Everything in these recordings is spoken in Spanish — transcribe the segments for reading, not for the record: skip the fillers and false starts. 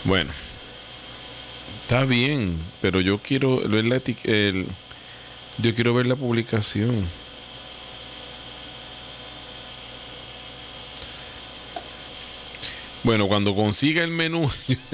Bueno, está bien, pero yo quiero ver yo quiero ver la publicación. Bueno, cuando consiga el menú.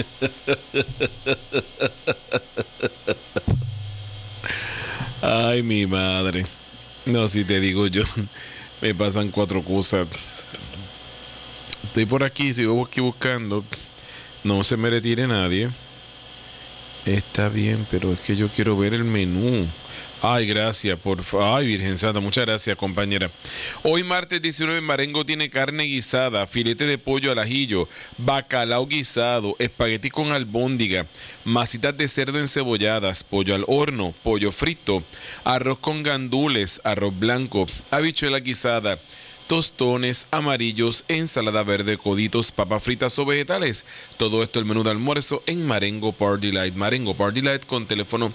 Ay, mi madre. No, si te digo yo, me pasan 4 cosas. Estoy por aquí, sigo aquí buscando. No se me retire nadie. Está bien, pero es que yo quiero ver el menú. Ay, gracias, ay, Virgen Santa, muchas gracias, compañera. Hoy martes 19, Marengo tiene carne guisada, filete de pollo al ajillo, bacalao guisado, espagueti con albóndiga, masitas de cerdo encebolladas, pollo al horno, pollo frito, arroz con gandules, arroz blanco, habichuela guisada, tostones amarillos, ensalada verde, coditos, papas fritas o vegetales. Todo esto el menú de almuerzo en Marengo Party Light. Marengo Party Light con teléfono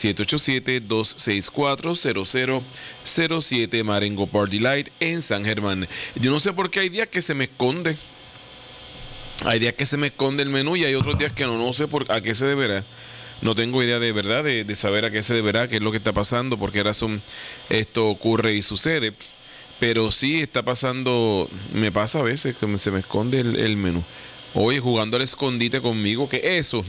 787-264-0007. Marengo Party Light en San Germán. Yo no sé por qué hay días que se me esconde. Hay días que se me esconde el menú y hay otros días que no sé a qué se deberá. No tengo idea de verdad de saber a qué se deberá, qué es lo que está pasando, por qué razón esto ocurre y sucede. Pero sí está pasando, me pasa a veces que se me esconde el menú. Oye, jugando al escondite conmigo, ¿qué es eso?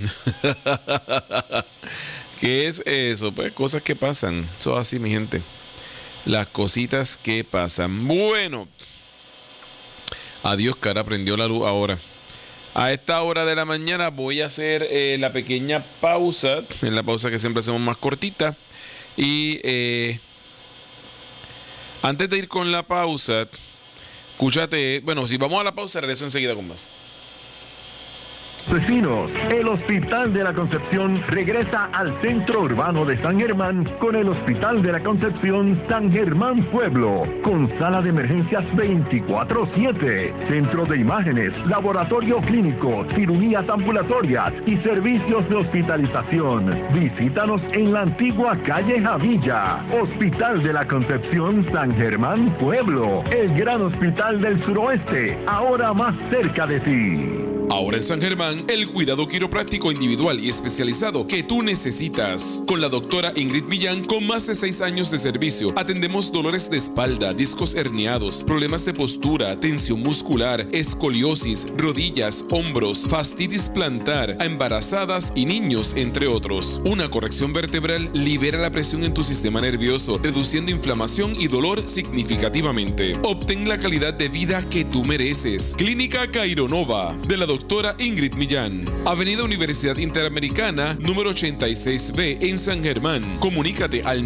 ¿Qué es eso? Pues cosas que pasan. Eso así, mi gente. Las cositas que pasan. Bueno. Adiós, cara, prendió la luz ahora. A esta hora de la mañana voy a hacer la pequeña pausa. En la pausa que siempre hacemos más cortita. Y antes de ir con la pausa, escúchate, bueno, si vamos a la pausa, regreso enseguida con más. Vecinos, el Hospital de la Concepción regresa al centro urbano de San Germán con el Hospital de la Concepción San Germán Pueblo, con sala de emergencias 24/7, centro de imágenes, laboratorio clínico, cirugías ambulatorias y servicios de hospitalización. Visítanos en la antigua calle Javilla. Hospital de la Concepción San Germán Pueblo, el gran hospital del suroeste, ahora más cerca de ti. Ahora en San Germán, el cuidado quiropráctico individual y especializado que tú necesitas. Con la doctora Ingrid Millán, con más de 6 años de servicio, atendemos dolores de espalda, discos herniados, problemas de postura, tensión muscular, escoliosis, rodillas, hombros, fastitis plantar, a embarazadas y niños, entre otros. Una corrección vertebral libera la presión en tu sistema nervioso, reduciendo inflamación y dolor significativamente. Obtén la calidad de vida que tú mereces. Clínica Caironova, de la doctora Ingrid Millán. Avenida Universidad Interamericana, número 86B en San Germán. Comunícate al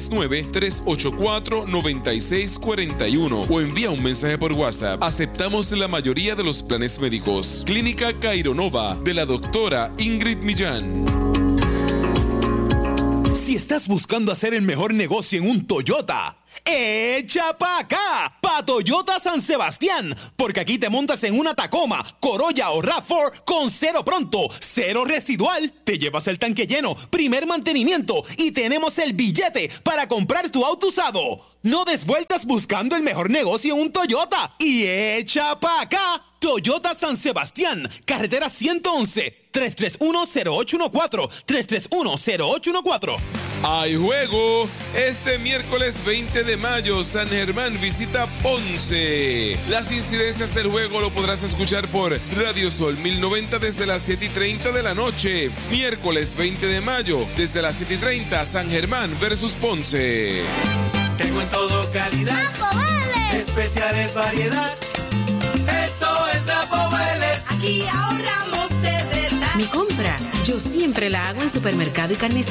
939-384-9641 o envía un mensaje por WhatsApp. Aceptamos la mayoría de los planes médicos. Clínica Caironova, de la doctora Ingrid Millán. Si estás buscando hacer el mejor negocio en un Toyota, ¡echa pa' acá! Pa' Toyota San Sebastián, porque aquí te montas en una Tacoma, Corolla o RAV4 con cero pronto, cero residual, te llevas el tanque lleno, primer mantenimiento y tenemos el billete para comprar tu auto usado. No des vueltas buscando el mejor negocio en un Toyota y echa pa' acá. Toyota San Sebastián, carretera 111, 331-0814, 331-0814. Hay juego este miércoles 20 de mayo. San Germán visita Ponce. Las incidencias del juego lo podrás escuchar por Radio Sol 1090 desde las 7:30 de la noche. Miércoles 20 de mayo desde las 7:30, San Germán versus Ponce. Tengo en todo calidad, especiales variedad. Esto es Napo Vélez. Aquí ahorramos de verdad. Mi compra, yo siempre la hago en Supermercado y Carnicería